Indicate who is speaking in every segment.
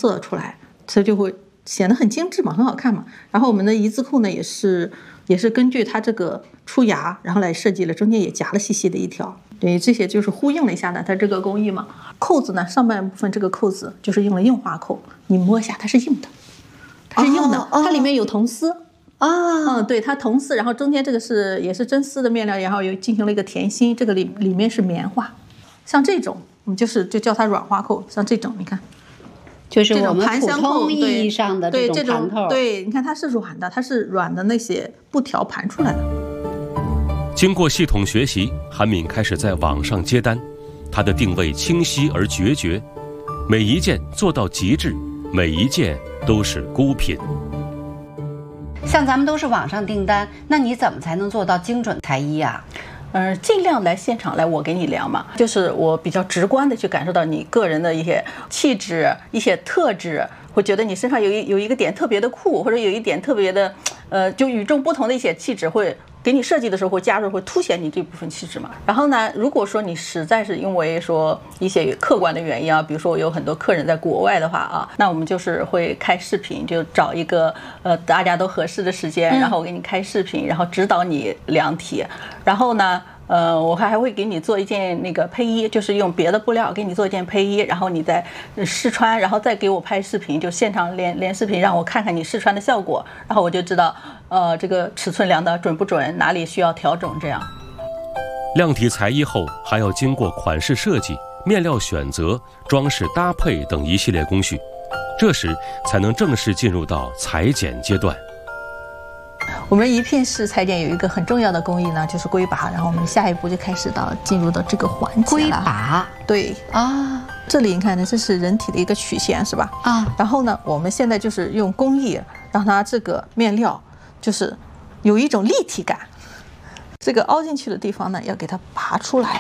Speaker 1: 色出来，这就会显得很精致嘛，很好看嘛。然后我们的一字扣呢，也是根据它这个出牙，然后来设计了，中间也夹了细细的一条。对，这些就是呼应了一下呢，它这个工艺嘛。扣子呢，上半部分这个扣子就是用了硬化扣，你摸一下，它是硬的，它是硬的，它里面有铜丝。对，它铜丝，然后中间这个也是真丝的面料，然后又进行了一个填心，这个里面是棉花。像这种我们就叫它软花扣，像这种你看，
Speaker 2: 就是我们普通意义上的这种盘扣。
Speaker 1: 对，你看它是软的，它是软的那些布条盘出来的。
Speaker 3: 经过系统学习，韩敏开始在网上接单，她的定位清晰而决绝，每一件做到极致，每一件都是孤品。
Speaker 2: 像咱们都是网上订单，那你怎么才能做到精准裁衣啊？
Speaker 1: 尽量来现场来，我给你量嘛，就是我比较直观的去感受到你个人的一些气质、一些特质，会觉得你身上有一个点特别的酷，或者有一点特别的，就与众不同的一些气质，会给你设计的时候会加入，会凸显你这部分气质嘛。然后呢，如果说你实在是因为说一些客观的原因啊，比如说我有很多客人在国外的话啊，那我们就是会开视频，就找一个大家都合适的时间，然后我给你开视频，然后指导你量体，然后呢。我还会给你做一件那个配衣，就是用别的布料给你做一件配衣，然后你再试穿，然后再给我拍视频，就现场连视频让我看看你试穿的效果，然后我就知道这个尺寸量的准不准，哪里需要调整这样。
Speaker 3: 量体裁衣后还要经过款式设计、面料选择、装饰搭配等一系列工序，这时才能正式进入到裁剪阶段。
Speaker 1: 我们宜聘式裁剪有一个很重要的工艺呢，就是龟拔，然后我们下一步就开始进入到这个环节了。
Speaker 2: 龟拔，
Speaker 1: 对啊，这里你看呢，这是人体的一个曲线是吧？然后呢，我们现在就是用工艺让它这个面料就是有一种立体感，这个凹进去的地方呢，要给它拔出来，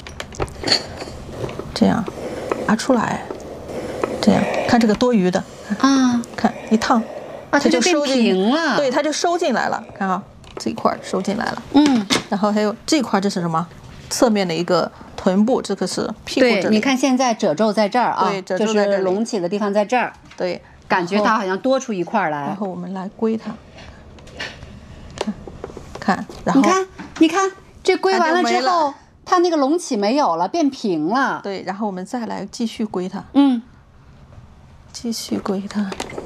Speaker 1: 这样拔出来，这样看这个多余的看一烫。
Speaker 2: 它就变平了，
Speaker 1: 对，它就收进来了。看啊，这一块收进来了。然后还有这一块，这是什么？侧面的一个臀部，这个是屁股这里。
Speaker 2: 对，你看现在褶皱在这儿啊，
Speaker 1: 对，褶皱在这里，
Speaker 2: 就是隆起的地方在这儿。
Speaker 1: 对，
Speaker 2: 感觉它好像多出一块来。
Speaker 1: 然后我们来归它，看，然后
Speaker 2: 你看，这归完了之后，它那个隆起没有了，变平了。
Speaker 1: 对，然后我们再来继续归它。继续归它。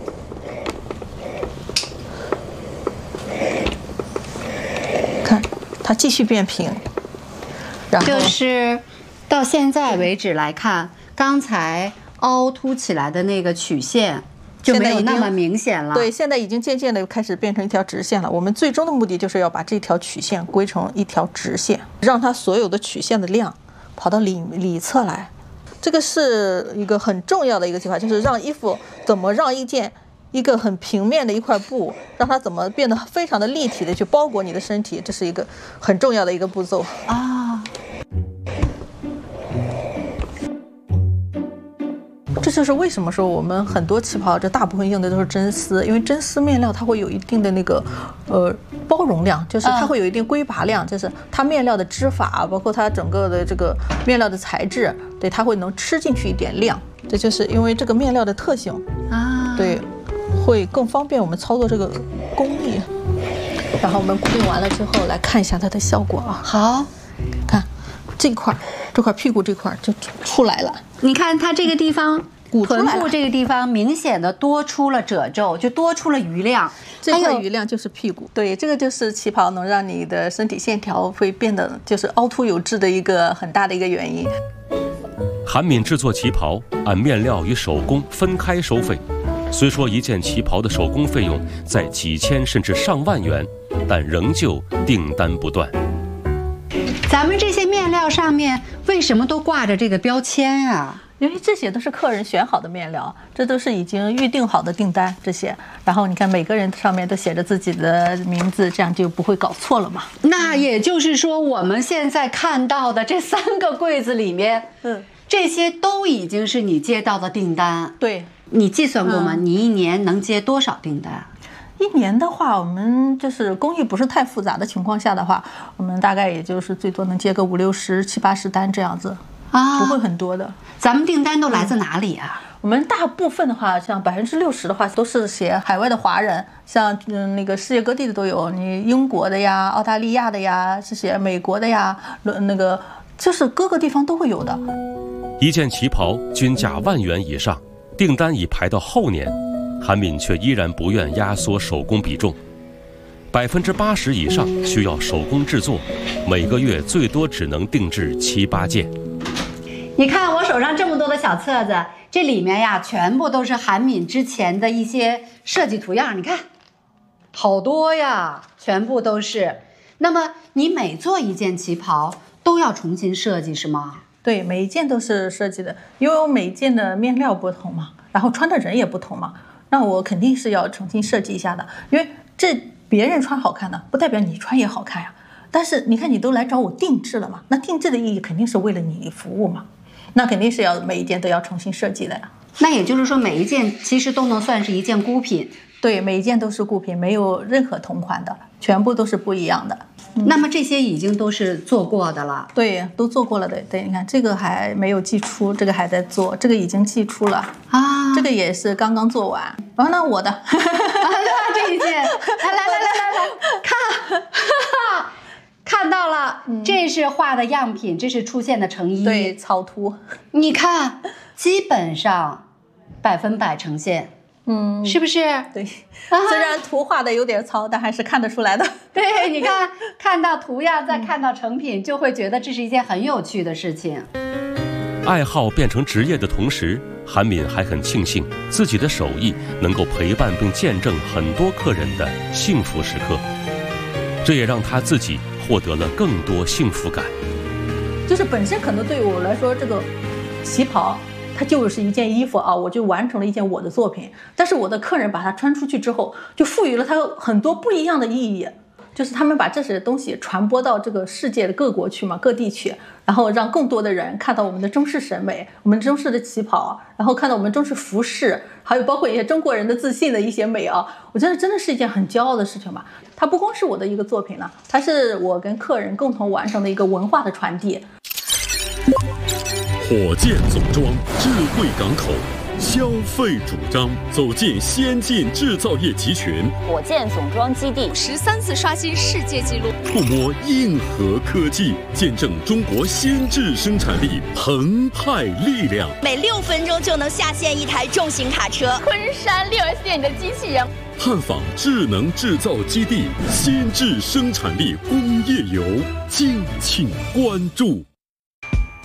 Speaker 1: 看，它继续变平，然后
Speaker 2: 就是到现在为止来看，刚才凹凸起来的那个曲线就没有那么明显了。
Speaker 1: 对，现在已经渐渐的开始变成一条直线了。我们最终的目的就是要把这条曲线归成一条直线，让它所有的曲线的量跑到里侧来。这个是一个很重要的一个计划，就是让衣服怎么让一个很平面的一块布，让它怎么变得非常的立体的去包裹你的身体，这是一个很重要的一个步骤啊。这就是为什么说我们很多旗袍这大部分用的都是真丝，因为真丝面料它会有一定的那个包容量，就是它会有一定龟拔量，就是它面料的织法，包括它整个的这个面料的材质，对，它会能吃进去一点量，这就是因为这个面料的特性啊，对。会更方便我们操作这个工艺。然后我们固定完了之后，来看一下它的效果啊。
Speaker 2: 好，
Speaker 1: 看这块屁股这块就出来了。
Speaker 2: 你看它这个地方，臀部这个地方明显的多出了褶皱，就多出了余量。
Speaker 1: 这块余量就是屁股。对，这个就是旗袍能让你的身体线条会变得就是凹凸有致的一个很大的一个原因。
Speaker 3: 韩敏制作旗袍按面料与手工分开收费。虽说一件旗袍的手工费用在几千甚至上万元，但仍旧订单不断。
Speaker 2: 咱们这些面料上面为什么都挂着这个标签啊？
Speaker 1: 因为这些都是客人选好的面料，这都是已经预定好的订单，这些。然后你看每个人上面都写着自己的名字，这样就不会搞错了嘛。
Speaker 2: 那也就是说，我们现在看到的这3个柜子里面，这些都已经是你接到的订单。
Speaker 1: 对。
Speaker 2: 你计算过吗？你一年能接多少订单？
Speaker 1: 一年的话，我们就是工艺不是太复杂的情况下的话，我们大概也就是最多能接个50、60、70、80单这样子啊，不会很多的。
Speaker 2: 咱们订单都来自哪里啊？
Speaker 1: 我我们大部分的话，像60%的话都是写海外的华人，像那个世界各地的都有，你英国的呀、澳大利亚的呀，是写美国的呀，那个就是各个地方都会有的。
Speaker 3: 一件旗袍均价1万元以上，订单已排到后年，韩敏却依然不愿压缩手工比重。80%以上需要手工制作，每个月最多只能定制7、8件。
Speaker 2: 你看我手上这么多的小册子，这里面呀全部都是韩敏之前的一些设计图样，你看，好多呀，全部都是。那么你每做一件旗袍都要重新设计是吗？
Speaker 1: 对，每一件都是设计的，因为我每一件的面料不同嘛，然后穿的人也不同嘛，那我肯定是要重新设计一下的，因为这别人穿好看的，不代表你穿也好看呀。但是你看，你都来找我定制了嘛，那定制的意义肯定是为了你服务嘛，那肯定是要每一件都要重新设计的呀。
Speaker 2: 那也就是说，每一件其实都能算是一件孤品。
Speaker 1: 对，每一件都是孤品，没有任何同款的，全部都是不一样的。
Speaker 2: 那么这些已经都是做过的了？
Speaker 1: 对，都做过了的。对，你看这个还没有寄出，这个还在做，这个已经寄出了啊，这个也是刚刚做完。然后那我的，
Speaker 2: 这一件，来，看到了，这是画的样品，这是出现的成衣，
Speaker 1: 对，草图。你
Speaker 2: 看，基本上100%呈现。是不是？
Speaker 1: 对，虽然图画的有点糙，但还是看得出来的。
Speaker 2: 对，你看到图样，再看到成品，就会觉得这是一件很有趣的事情。
Speaker 3: 爱好变成职业的同时，韩敏还很庆幸自己的手艺能够陪伴并见证很多客人的幸福时刻，这也让他自己获得了更多幸福感。
Speaker 1: 就是本身可能对我来说，这个旗袍它就是一件衣服啊，我就完成了一件我的作品。但是我的客人把它穿出去之后，就赋予了它很多不一样的意义，就是他们把这些东西传播到这个世界的各国去嘛，各地去，然后让更多的人看到我们的中式审美，我们中式的旗袍，然后看到我们中式服饰，还有包括一些中国人的自信的一些美啊，我觉得真的是一件很骄傲的事情吧。它不光是我的一个作品呢，它是我跟客人共同完成的一个文化的传递。
Speaker 4: 火箭总装，智慧港口，消费主张，走进先进制造业集群。
Speaker 5: 火箭总装基地
Speaker 6: 13次刷新世界纪录，
Speaker 4: 触摸硬核科技，见证中国先制生产力澎湃力量。
Speaker 6: 每6分钟就能下线一台重型卡车。
Speaker 5: 昆山6S店的机器人，
Speaker 4: 探访智能制造基地，先制生产力工业游，敬请关注。